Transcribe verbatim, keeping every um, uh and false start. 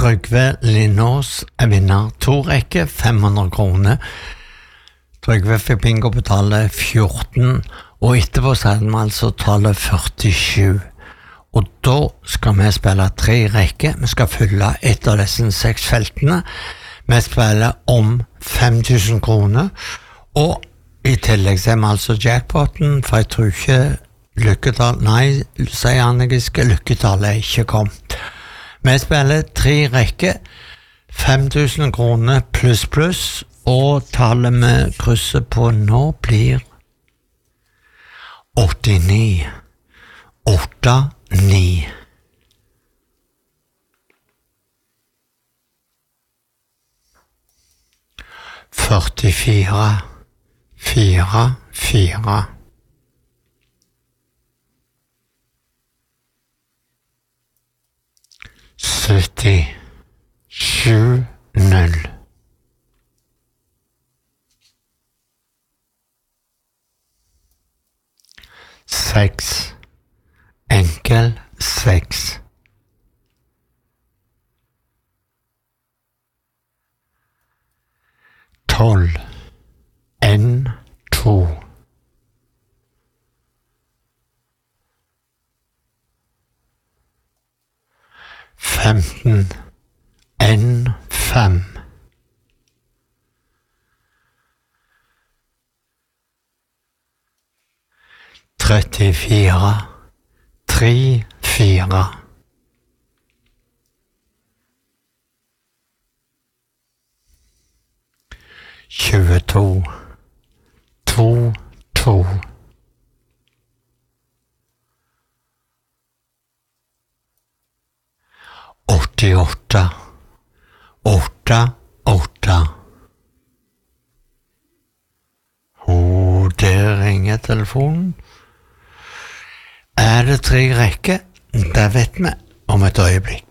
Trygve Lindås er vinner. To rekke, fem hundre kroner. Trygve fikk bingo på tallet fjorten, og etterpå så hadde vi altså tallet førtisju. Og da skal vi spille tre rekker. Vi skal fylle et av disse seks feltene. Vi spiller om fem tusen kroner, og i tillegg ser vi altså jackpoten, for jeg tror ikke lykketall, nei, sier han jeg skal, lykketallet er ikke kommet. Vi spiller tre rekker, fem tusen kroner pluss pluss, og tallet vi krysser på nå blir åttini, åtte, ni. førtifire, fire, fire. sytti, sju, null. Seks, enkel, seks. Tolv, en, to. Femten, en, fem. Trettifire, tre, fire. Tjueto, to, to. åttiåtte, åtte, åtte. Og der ringer telefonen. Er det tre rekker? Det vet vi om et øyeblikk.